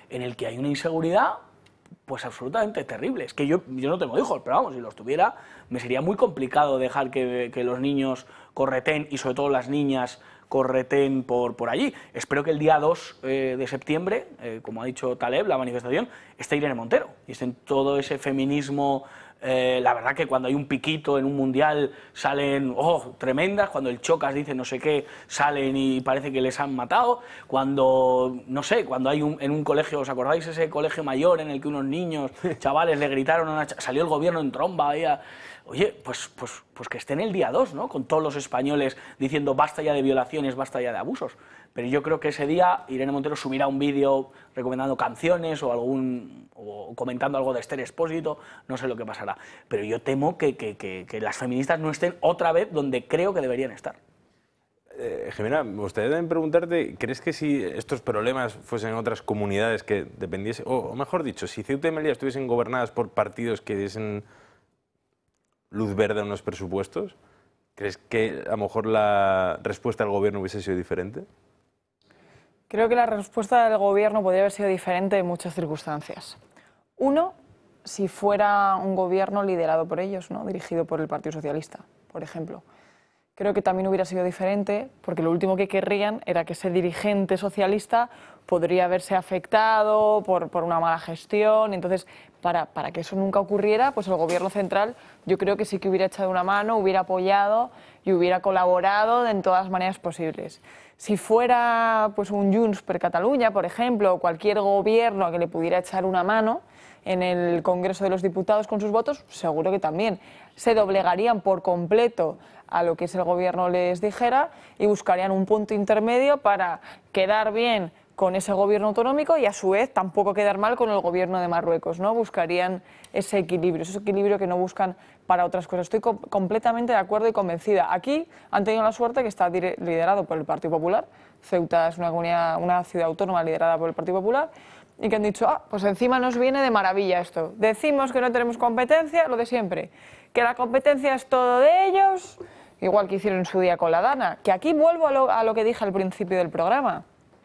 en el que hay una inseguridad pues absolutamente terrible. Es que yo no tengo hijos, pero vamos, si los tuviera, me sería muy complicado dejar que los niños correten, y sobre todo las niñas correten por allí. Espero que el día 2 de septiembre, como ha dicho Taleb, la manifestación, esté Irene Montero, y esté en todo ese feminismo. La verdad que cuando hay un piquito en un mundial salen tremendas, cuando el Chocas dice no sé qué, salen y parece que les han matado, cuando, no sé, cuando hay en un colegio, ¿os acordáis ese colegio mayor en el que unos niños, chavales, le gritaron, salió el gobierno en tromba ahí Oye, pues que estén el día 2, ¿no? Con todos los españoles diciendo basta ya de violaciones, basta ya de abusos. Pero yo creo que ese día Irene Montero subirá un vídeo recomendando canciones o comentando algo de Esther Expósito, no sé lo que pasará. Pero yo temo que las feministas no estén otra vez donde creo que deberían estar. Jimena, me gustaría también preguntarte, ¿crees que si estos problemas fuesen en otras comunidades que dependiesen, o mejor dicho, si Ceuta y Melilla estuviesen gobernadas por partidos que diesen luz verde a unos presupuestos, ¿crees que a lo mejor la respuesta del gobierno hubiese sido diferente? Creo que la respuesta del gobierno podría haber sido diferente en muchas circunstancias. Uno, si fuera un gobierno liderado por ellos, ¿no? Dirigido por el Partido Socialista, por ejemplo. Creo que también hubiera sido diferente, porque lo último que querrían era que ese dirigente socialista podría verse afectado por una mala gestión. Entonces, para que eso nunca ocurriera, pues el gobierno central yo creo que sí que hubiera echado una mano, hubiera apoyado y hubiera colaborado en todas las maneras posibles. Si fuera pues un Junts per Catalunya, por ejemplo, o cualquier gobierno que le pudiera echar una mano en el Congreso de los Diputados con sus votos, seguro que también se doblegarían por completo a lo que ese gobierno les dijera y buscarían un punto intermedio para quedar bien con ese gobierno autonómico y a su vez tampoco quedar mal con el gobierno de Marruecos, ¿no? Buscarían ese equilibrio que no buscan para otras cosas. Estoy completamente de acuerdo y convencida. Aquí han tenido la suerte que está liderado por el Partido Popular. Ceuta es una ciudad autónoma liderada por el Partido Popular y que han dicho, pues encima nos viene de maravilla esto. Decimos que no tenemos competencia, lo de siempre, que la competencia es todo de ellos, igual que hicieron en su día con la Dana, que aquí vuelvo a lo que dije al principio del programa.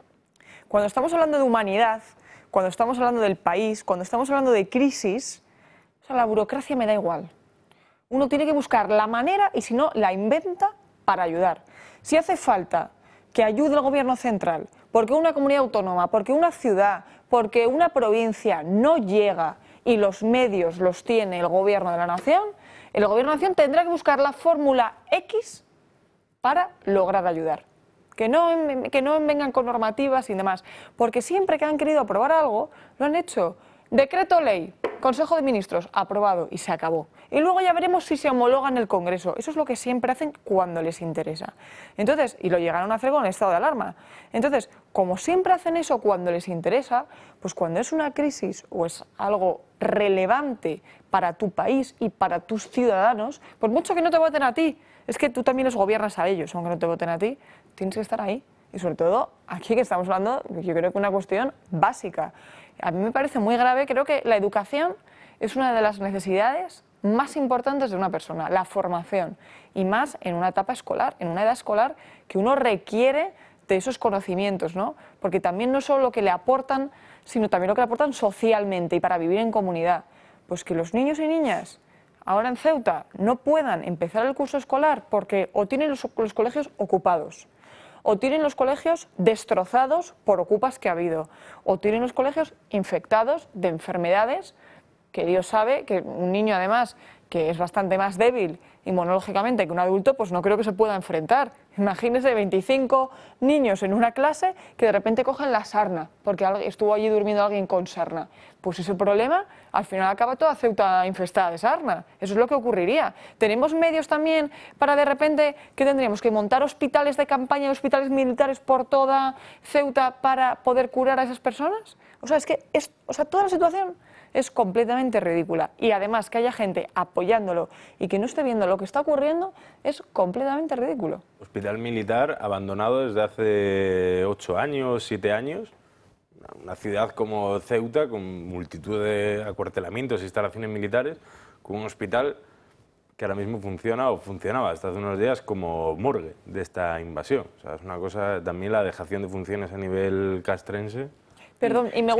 Cuando estamos hablando de humanidad, cuando estamos hablando del país, cuando estamos hablando de crisis, o sea, la burocracia me da igual. Uno tiene que buscar la manera y si no, la inventa para ayudar. Si hace falta que ayude el gobierno central, porque una comunidad autónoma, porque una ciudad, porque una provincia no llega y los medios los tiene el gobierno de la nación, el gobierno de la nación tendrá que buscar la fórmula X para lograr ayudar. Que no vengan con normativas y demás, porque siempre que han querido aprobar algo, lo han hecho. Decreto ley, Consejo de Ministros, aprobado y se acabó. Y luego ya veremos si se homologa en el Congreso. Eso es lo que siempre hacen cuando les interesa. Entonces, y lo llegaron a hacer con el estado de alarma. Entonces, como siempre hacen eso cuando les interesa, pues cuando es una crisis o es algo relevante para tu país y para tus ciudadanos, por mucho que no te voten a ti, es que tú también los gobiernas a ellos, aunque no te voten a ti, tienes que estar ahí. Y sobre todo, aquí que estamos hablando, yo creo que una cuestión básica. A mí me parece muy grave, creo que la educación es una de las necesidades más importantes de una persona, la formación, y más en una etapa escolar, en una edad escolar que uno requiere de esos conocimientos, ¿no? Porque también no solo lo que le aportan, sino también lo que le aportan socialmente y para vivir en comunidad. Pues que los niños y niñas ahora en Ceuta no puedan empezar el curso escolar porque o tienen los colegios ocupados, o tienen los colegios destrozados por ocupas que ha habido, o tienen los colegios infectados de enfermedades que Dios sabe que un niño además que es bastante más débil inmunológicamente que un adulto, pues no creo que se pueda enfrentar. Imagínese 25 niños en una clase que de repente cogen la sarna, porque estuvo allí durmiendo alguien con sarna. Pues ese problema, al final acaba toda Ceuta infestada de sarna. Eso es lo que ocurriría. ¿Tenemos medios también para de repente que tendríamos que montar hospitales de campaña, hospitales militares por toda Ceuta para poder curar a esas personas? O sea, es que toda la situación es completamente ridícula. Y además que haya gente apoyándolo y que no esté viendo lo que está ocurriendo es completamente ridículo. Hospital militar abandonado desde hace 8 años, 7 años. Una ciudad como Ceuta, con multitud de acuartelamientos e instalaciones militares, con un hospital que ahora mismo funciona o funcionaba hasta hace unos días como morgue de esta invasión. O sea, es una cosa, también la dejación de funciones a nivel castrense. Perdón, y me